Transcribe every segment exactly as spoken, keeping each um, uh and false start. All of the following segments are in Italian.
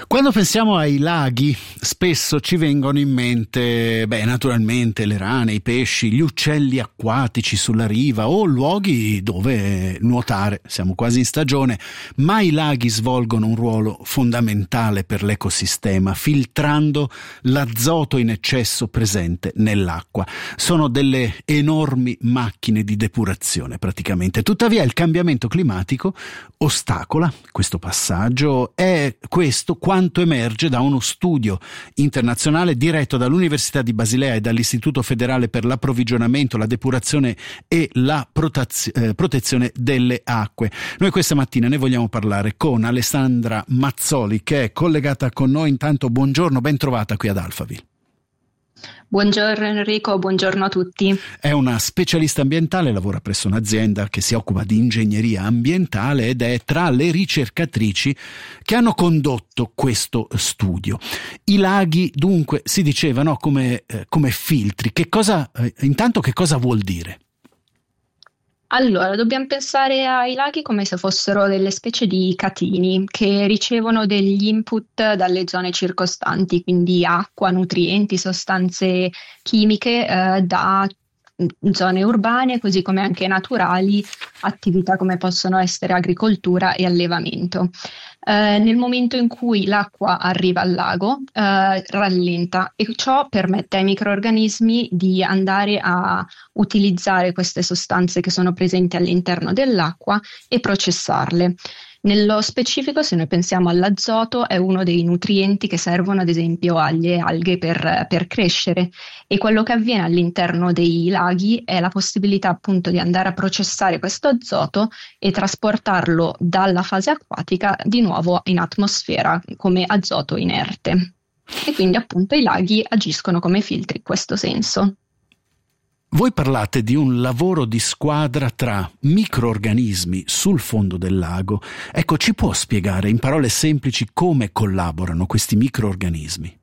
Quando pensiamo ai laghi, spesso ci vengono in mente, beh, naturalmente le rane, i pesci, gli uccelli acquatici sulla riva o luoghi dove nuotare. Siamo quasi in stagione, ma i laghi svolgono un ruolo fondamentale per l'ecosistema, filtrando l'azoto in eccesso presente nell'acqua. Sono delle enormi macchine di depurazione, praticamente. Tuttavia, il cambiamento climatico ostacola questo passaggio. È questo quanto emerge da uno studio internazionale diretto dall'Università di Basilea e dall'Istituto federale per l'approvvigionamento, la depurazione e la protaz- eh, protezione delle acque. Noi questa mattina ne vogliamo parlare con Alessandra Mazzoli, che è collegata con noi. Intanto buongiorno, ben trovata qui ad Alphaville. Buongiorno Enrico, buongiorno a tutti. È una specialista ambientale, lavora presso un'azienda che si occupa di ingegneria ambientale ed è tra le ricercatrici che hanno condotto questo studio. I laghi, dunque, si dicevano come, eh, come filtri. Che cosa, eh, intanto che cosa vuol dire? Allora, dobbiamo pensare ai laghi come se fossero delle specie di catini che ricevono degli input dalle zone circostanti, quindi acqua, nutrienti, sostanze chimiche eh, da zone urbane, così come anche naturali, attività come possono essere agricoltura e allevamento. Eh, nel momento in cui l'acqua arriva al lago, eh, rallenta e ciò permette ai microrganismi di andare a utilizzare queste sostanze che sono presenti all'interno dell'acqua e processarle. Nello specifico, se noi pensiamo all'azoto, è uno dei nutrienti che servono ad esempio alle alghe per, per crescere, e quello che avviene all'interno dei laghi è la possibilità appunto di andare a processare questo azoto e trasportarlo dalla fase acquatica di nuovo in atmosfera come azoto inerte. E quindi appunto i laghi agiscono come filtri in questo senso. Voi parlate di un lavoro di squadra tra microrganismi sul fondo del lago. Ecco, ci può spiegare in parole semplici come collaborano questi microrganismi?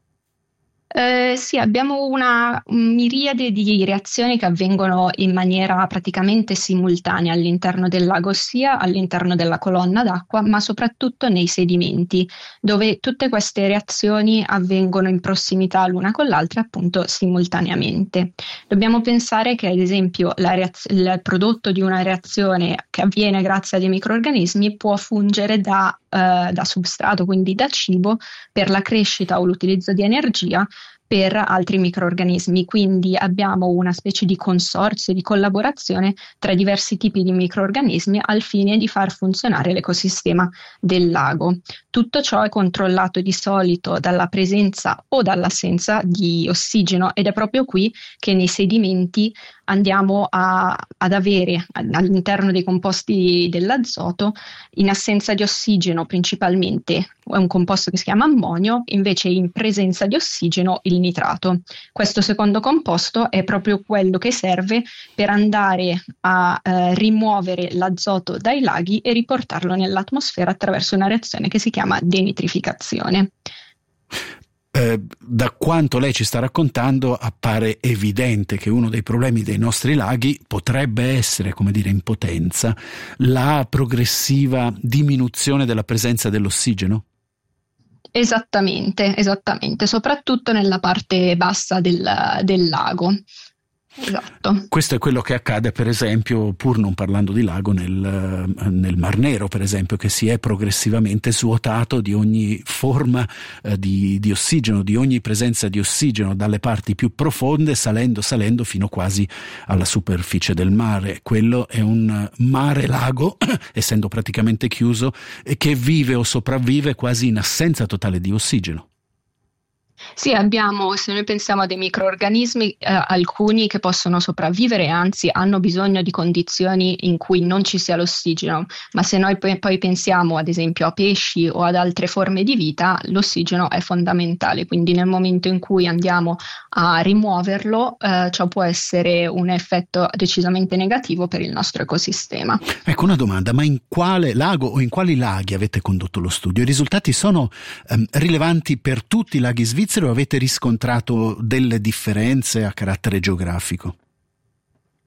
Eh, sì, abbiamo una miriade di reazioni che avvengono in maniera praticamente simultanea all'interno del lago, sia all'interno della colonna d'acqua, ma soprattutto nei sedimenti, dove tutte queste reazioni avvengono in prossimità l'una con l'altra, appunto simultaneamente. Dobbiamo pensare che, ad esempio, la reaz- il prodotto di una reazione che avviene grazie a dei microrganismi può fungere da da substrato, quindi da cibo, per la crescita o l'utilizzo di energia per altri microrganismi. Quindi abbiamo una specie di consorzio, di collaborazione tra diversi tipi di microrganismi al fine di far funzionare l'ecosistema del lago. Tutto ciò è controllato di solito dalla presenza o dall'assenza di ossigeno, ed è proprio qui che nei sedimenti andiamo a, ad avere all'interno dei composti dell'azoto, in assenza di ossigeno principalmente è un composto che si chiama ammonio, invece in presenza di ossigeno il nitrato. Questo secondo composto è proprio quello che serve per andare a eh, rimuovere l'azoto dai laghi e riportarlo nell'atmosfera attraverso una reazione che si chiama denitrificazione. Eh, da quanto lei ci sta raccontando appare evidente che uno dei problemi dei nostri laghi potrebbe essere, come dire, in potenza, la progressiva diminuzione della presenza dell'ossigeno? Esattamente, esattamente, soprattutto nella parte bassa del, del lago. Esatto. Questo è quello che accade, per esempio, pur non parlando di lago, nel, nel Mar Nero, per esempio, che si è progressivamente svuotato di ogni forma eh, di, di ossigeno, di ogni presenza di ossigeno dalle parti più profonde, salendo, salendo fino quasi alla superficie del mare. Quello è un mare-lago, essendo praticamente chiuso, che vive o sopravvive quasi in assenza totale di ossigeno. Sì, abbiamo, se noi pensiamo a dei microrganismi, eh, alcuni che possono sopravvivere, anzi hanno bisogno di condizioni in cui non ci sia l'ossigeno, ma se noi poi, poi pensiamo ad esempio a pesci o ad altre forme di vita, l'ossigeno è fondamentale, quindi nel momento in cui andiamo a rimuoverlo, eh, ciò può essere un effetto decisamente negativo per il nostro ecosistema. Ecco una domanda, ma in quale lago o in quali laghi avete condotto lo studio? I risultati sono ehm, rilevanti per tutti i laghi svizzeri o avete riscontrato delle differenze a carattere geografico?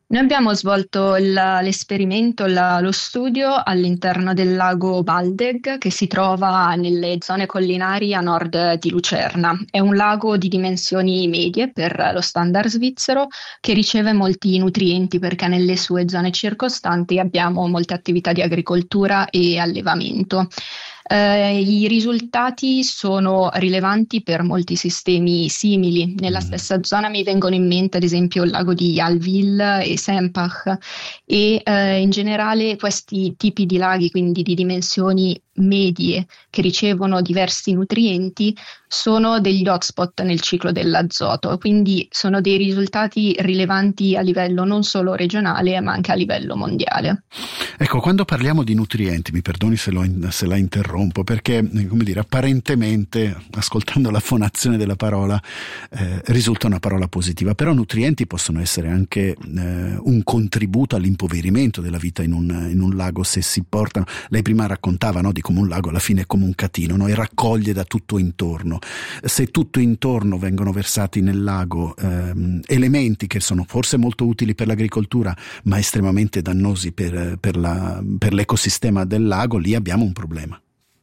Noi abbiamo svolto il- l'esperimento, la- lo studio all'interno del lago Baldeg che si trova nelle zone collinari a nord di Lucerna. È un lago di dimensioni medie per lo standard svizzero che riceve molti nutrienti perché nelle sue zone circostanti abbiamo molte attività di agricoltura e allevamento. Eh, i risultati sono rilevanti per molti sistemi simili. Nella Mm. stessa zona mi vengono in mente, ad esempio, il lago di Alville e Sempach, e eh, in generale questi tipi di laghi, quindi di dimensioni medie che ricevono diversi nutrienti, sono degli hotspot nel ciclo dell'azoto, quindi sono dei risultati rilevanti a livello non solo regionale, ma anche a livello mondiale. Ecco, quando parliamo di nutrienti, mi perdoni se, lo, se la interrompo, perché, come dire, apparentemente, ascoltando la fonazione della parola, eh, risulta una parola positiva, però nutrienti possono essere anche eh, un contributo all'impoverimento della vita in un, in un lago se si portano. Lei prima raccontava, no, di come un lago alla fine è come un catino, no, e raccoglie da tutto intorno. Se tutto intorno vengono versati nel lago ehm, elementi che sono forse molto utili per l'agricoltura, ma estremamente dannosi per, per, la, per l'ecosistema del lago, lì abbiamo un problema.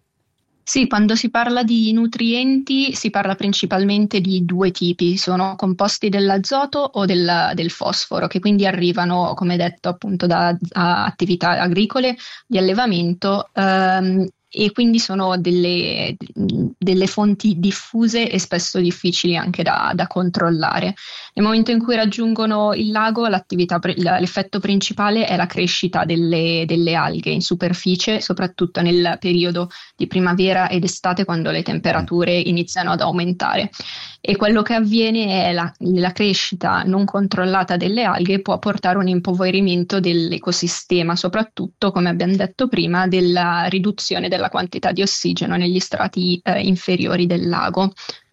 Sì, quando si parla di nutrienti si parla principalmente di due tipi, sono composti dell'azoto o del, del fosforo, che quindi arrivano, come detto, appunto da, da attività agricole, di allevamento, ehm, e quindi sono delle, delle fonti diffuse e spesso difficili anche da, da controllare. Nel momento in cui raggiungono il lago, l'attività, l'effetto principale è la crescita delle, delle alghe in superficie, soprattutto nel periodo di primavera ed estate, quando le temperature iniziano ad aumentare. E quello che avviene è la, la crescita non controllata delle alghe può portare a un impoverimento dell'ecosistema, soprattutto, come abbiamo detto prima, della riduzione della quantità di ossigeno negli strati eh, inferiori del lago.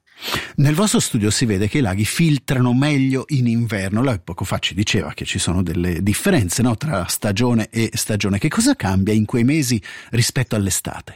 Nel vostro studio si vede che i laghi filtrano meglio in inverno. Lei poco fa ci diceva che ci sono delle differenze, no, tra stagione e stagione. Che cosa cambia in quei mesi rispetto all'estate?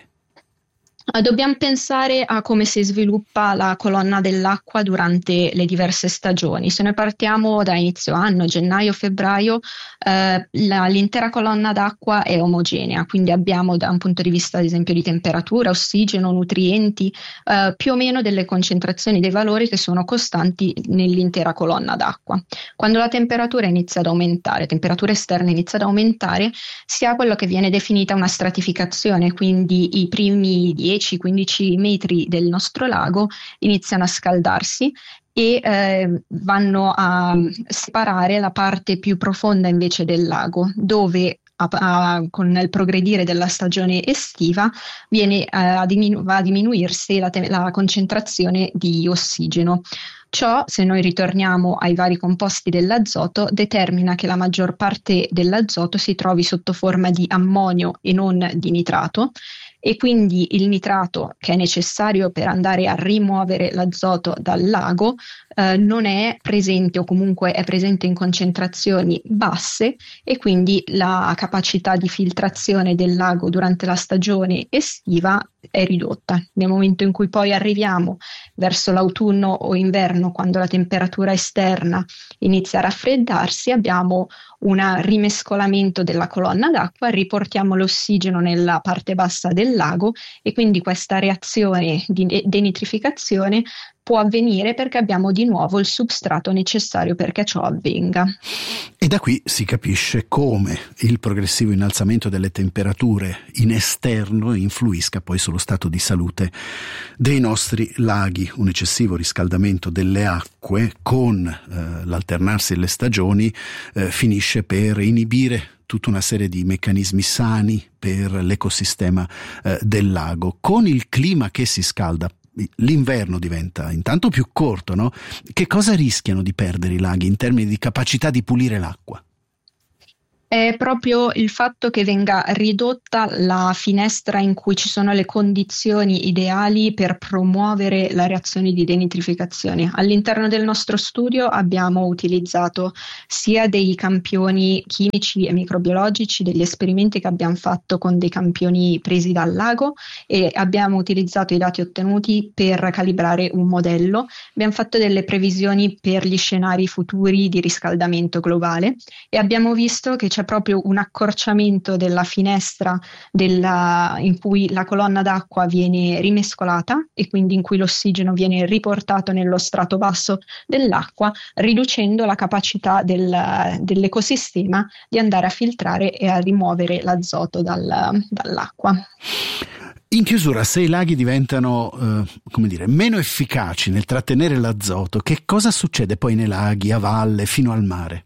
Dobbiamo pensare a come si sviluppa la colonna dell'acqua durante le diverse stagioni. Se noi partiamo da inizio anno, gennaio-febbraio, eh, la- l'intera colonna d'acqua è omogenea, quindi abbiamo da un punto di vista, ad esempio, di temperatura, ossigeno, nutrienti, eh, più o meno delle concentrazioni dei valori che sono costanti nell'intera colonna d'acqua. Quando la temperatura inizia ad aumentare, temperatura esterna inizia ad aumentare, si ha quello che viene definita una stratificazione, quindi i primi dieci quindici metri del nostro lago iniziano a scaldarsi e eh, vanno a separare la parte più profonda invece del lago, dove a- a- con il progredire della stagione estiva viene, eh, a diminu- va a diminuirsi la, te- la concentrazione di ossigeno. Ciò, se noi ritorniamo ai vari composti dell'azoto, determina che la maggior parte dell'azoto si trovi sotto forma di ammonio e non di nitrato, e quindi il nitrato che è necessario per andare a rimuovere l'azoto dal lago eh, non è presente, o comunque è presente in concentrazioni basse, e quindi la capacità di filtrazione del lago durante la stagione estiva è ridotta. Nel momento in cui poi arriviamo verso l'autunno o inverno, quando la temperatura esterna inizia a raffreddarsi, abbiamo un rimescolamento della colonna d'acqua, riportiamo l'ossigeno nella parte bassa del lago, e quindi questa reazione di denitrificazione può avvenire perché abbiamo di nuovo il substrato necessario perché ciò avvenga. E da qui si capisce come il progressivo innalzamento delle temperature in esterno influisca poi sullo stato di salute dei nostri laghi. Un eccessivo riscaldamento delle acque con eh, l'alternarsi delle stagioni eh, finisce per inibire tutta una serie di meccanismi sani per l'ecosistema eh, del lago. Con il clima che si scalda, l'inverno diventa intanto più corto, no? Che cosa rischiano di perdere i laghi in termini di capacità di pulire l'acqua? È È proprio il fatto che venga ridotta la finestra in cui ci sono le condizioni ideali per promuovere la reazione di denitrificazione. All'interno del nostro studio abbiamo utilizzato sia dei campioni chimici e microbiologici, degli esperimenti che abbiamo fatto con dei campioni presi dal lago, e abbiamo utilizzato i dati ottenuti per calibrare un modello. Abbiamo fatto delle previsioni per gli scenari futuri di riscaldamento globale e abbiamo visto che c'è proprio un accorciamento della finestra della, in cui la colonna d'acqua viene rimescolata e quindi in cui l'ossigeno viene riportato nello strato basso dell'acqua, riducendo la capacità del, dell'ecosistema di andare a filtrare e a rimuovere l'azoto dal, dall'acqua. In chiusura, se i laghi diventano, eh, come dire, meno efficaci nel trattenere l'azoto, che cosa succede poi nei laghi, a valle, fino al mare?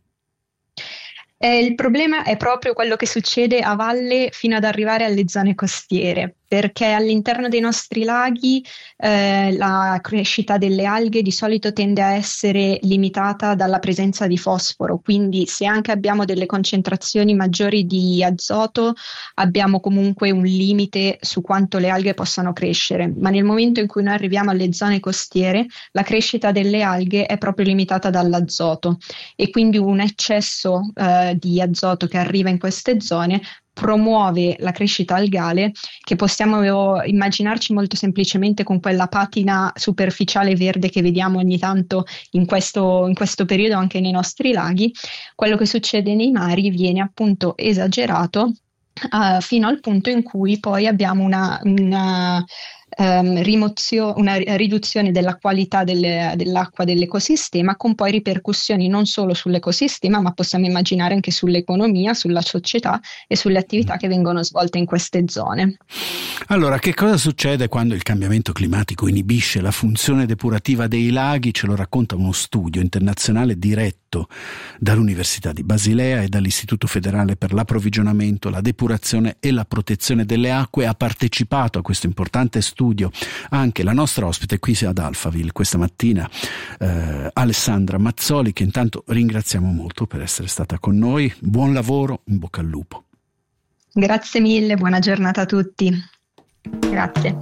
Eh, il problema è proprio quello che succede a valle fino ad arrivare alle zone costiere, perché all'interno dei nostri laghi eh, la crescita delle alghe di solito tende a essere limitata dalla presenza di fosforo, quindi se anche abbiamo delle concentrazioni maggiori di azoto, abbiamo comunque un limite su quanto le alghe possano crescere, ma nel momento in cui noi arriviamo alle zone costiere, la crescita delle alghe è proprio limitata dall'azoto e quindi un eccesso eh, di azoto che arriva in queste zone promuove la crescita algale, che possiamo immaginarci molto semplicemente con quella patina superficiale verde che vediamo ogni tanto in questo, in questo periodo anche nei nostri laghi. Quello che succede nei mari viene appunto esagerato uh, fino al punto in cui poi abbiamo una, una Um, rimozio- una riduzione della qualità delle, dell'acqua dell'ecosistema, con poi ripercussioni non solo sull'ecosistema, ma possiamo immaginare anche sull'economia, sulla società e sulle attività che vengono svolte in queste zone. Allora, che cosa succede quando il cambiamento climatico inibisce la funzione depurativa dei laghi? Ce lo racconta uno studio internazionale diretto dall'Università di Basilea e dall'Istituto Federale per l'Approvvigionamento, la Depurazione e la Protezione delle Acque. Ha partecipato a questo importante studio anche la nostra ospite qui ad Alphaville questa mattina, eh, Alessandra Mazzoli, che intanto ringraziamo molto per essere stata con noi. Buon lavoro, in bocca al lupo. Grazie mille, buona giornata a tutti. Grazie.